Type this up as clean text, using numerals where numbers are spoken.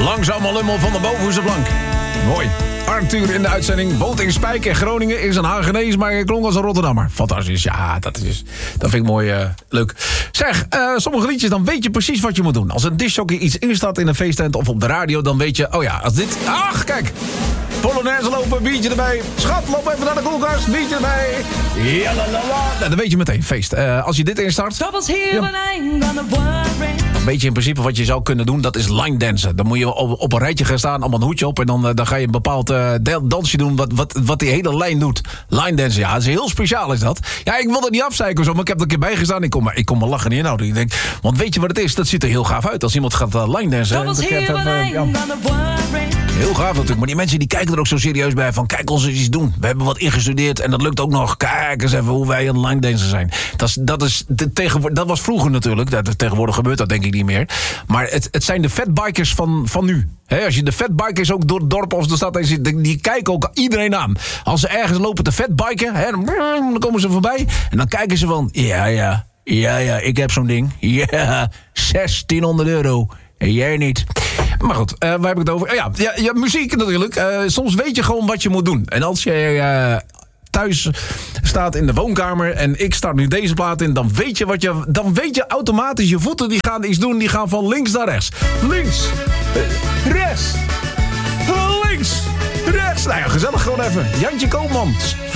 Langzaam al lummel van de bovenste plank. Mooi. Arthur in de uitzending. Woont in Spijk en Groningen. Is een Hagenees, maar klonk als een Rotterdammer. Fantastisch. Ja, dat vind ik mooi. Leuk. Zeg, sommige liedjes, dan weet je precies wat je moet doen. Als een discjockey iets instaat in een feesttent of op de radio, dan weet je, oh ja, als dit... Ach, kijk. Polonaise lopen, biertje erbij. Schat, loop even naar de koelkast, biertje erbij. Ja, la, la, la. Dan weet je meteen, feest. Als je dit instart... Dan weet je in principe wat je zou kunnen doen, dat is line dansen. Dan moet je op een rijtje gaan staan, allemaal een hoedje op... en dan ga je een bepaald dansje doen wat die hele lijn doet. Line dansen, ja, dat is heel speciaal is dat. Ja, ik wil er niet afzeiken of zo, maar ik heb er een keer bij gestaan. Ik kon me lachen niet inhouden. Ik denk, want weet je wat het is? Dat ziet er heel gaaf uit. Als iemand gaat line dansen... Heel gaaf natuurlijk, maar die mensen die kijken er ook zo serieus bij van... kijk ons eens iets doen, we hebben wat ingestudeerd en dat lukt ook nog. Kijk eens even hoe wij aan line dansen zijn. Dat was vroeger natuurlijk, tegenwoordig gebeurt dat denk ik niet meer. Maar het zijn de fatbikers van nu. He, als je de fatbikers ook door het dorp of de stad... die kijken ook iedereen aan. Als ze ergens lopen te fatbiken, dan komen ze voorbij... en dan kijken ze van, ja, ik heb zo'n ding. Ja, €1600. En jij niet. Maar goed, waar heb ik het over? Ja, muziek natuurlijk. Soms weet je gewoon wat je moet doen. En als je thuis staat in de woonkamer... en ik start nu deze plaat in... dan weet je automatisch, je voeten die gaan iets doen... die gaan van links naar rechts. Links, rechts, links, rechts. Nou ja, gezellig gewoon even. Jantje Koopmans.